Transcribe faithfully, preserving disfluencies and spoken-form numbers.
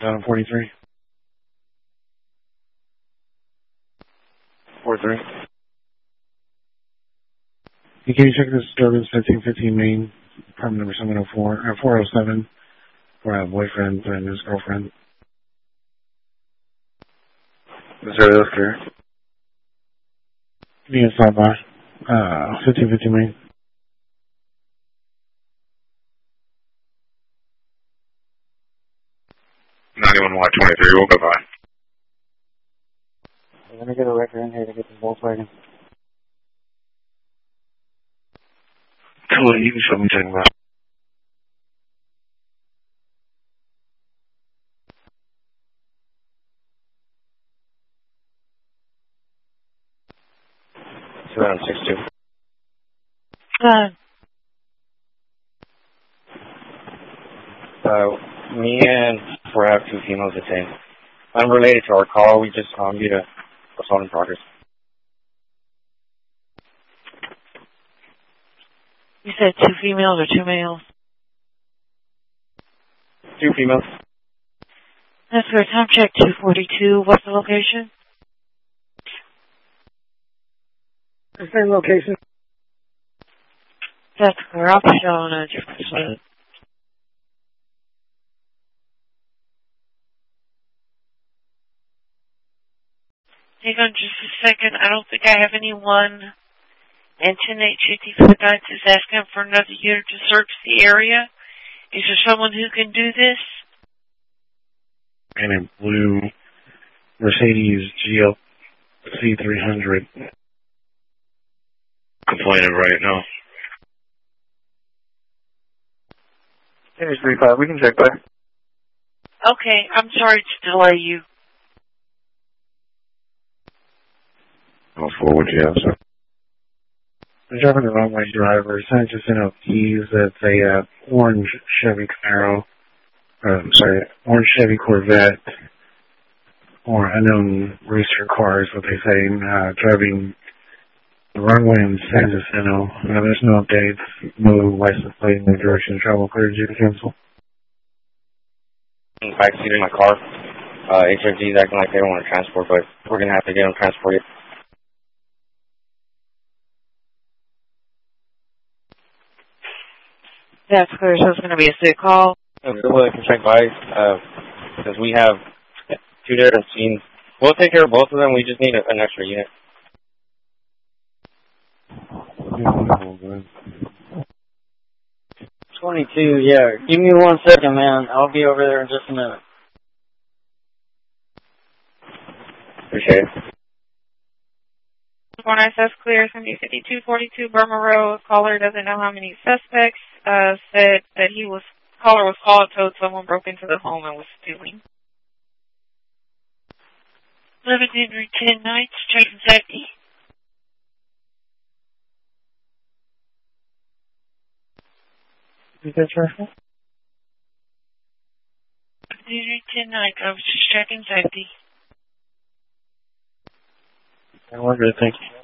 on forty-three. four three. Can you check this disturbance fifteen fifteen Main, apartment number seven oh four, or four oh seven, for a boyfriend and his girlfriend? Is there else clear? Give me a stop by. Uh, fifteen fifteen Main. ninety-one Y twenty-three, we'll go by. Let me get a record in here to get the Volkswagen. Come on, you can show me something about. seven six two. Uh, Uh, me and four have two females detained. Unrelated to our call, we just um, need a assault in progress. you said two females or two males? Two females. That's for time check two forty-two. What's the location? The same location. That's where I'll be showing a different spot. Hang on just a second. I don't think I have anyone. And ten eight fifty-four Nights is asking for another unit to search the area. Is there someone who can do this? And a blue Mercedes G L C three hundred. Complaining right now. Here's three five. We can check back. Okay, I'm sorry to delay you. I'll forward you, sir. The driving the wrong way driver. San Jacinto Keys. That's a uh, orange Chevy Camaro. Uh, I'm sorry, orange Chevy Corvette. Or unknown rooster car is what they say. Uh, driving the runway in San Jacinto. Uh, there's no updates. No license plate, no direction of travel. Clear due to cancel. Backseat in my car. Uh, H F G's acting like they don't want to transport, but we're going to have to get them transported. That's clear, so it's going to be a sick call. Well, we can check by, uh, because we have two different scenes. We'll take care of both of them. We just need a, an extra unit. twenty-two, yeah. Give me one second, man. I'll be over there in just a minute. Appreciate it. One I says clear, it's going to be fifty-two forty-two Burma Road. Caller doesn't know how many suspects. Uh, said that he was, caller was called, told someone broke into the home and was stealing. eleven Henry ten Nights, checking safety. Is that traffic? eleven Henry ten Nights, I was just checking safety. We're good, thank you.